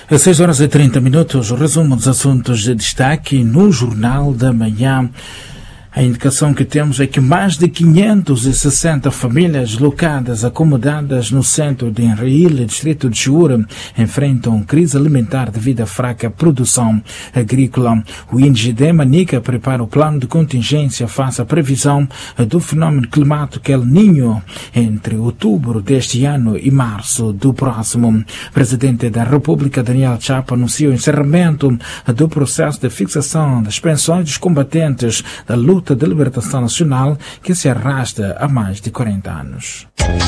Às 6h30, o resumo dos assuntos de destaque no Jornal da Manhã. A indicação que temos é que mais de 560 famílias locadas acomodadas no centro de Enraíl, distrito de Chiura, enfrentam crise alimentar devido à fraca produção agrícola. O INGD Manica prepara o plano de contingência face à previsão do fenômeno climático El Niño entre outubro deste ano e março do próximo. O presidente da República, Daniel Chapo, anunciou o encerramento do processo de fixação das pensões dos combatentes da luta de libertação nacional que se arrasta há mais de 40 anos.